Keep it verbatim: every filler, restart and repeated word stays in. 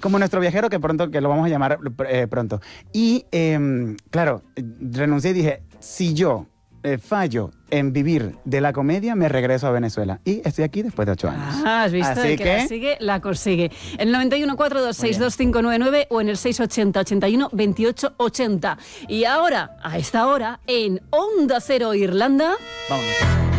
como nuestro viajero que pronto, que lo vamos a llamar eh, pronto. Y, eh, claro, renuncié y dije, si yo eh, fallo en vivir de la comedia, me regreso a Venezuela. Y estoy aquí después de ocho años. Ah, has visto, Así el que, que la sigue, la consigue. El noventa y uno, cuatro dos seis, dos cinco nueve nueve o en el seis ochenta, ochenta y uno, veintiocho ochenta. Y ahora, a esta hora, en Onda Cero Irlanda... Vámonos.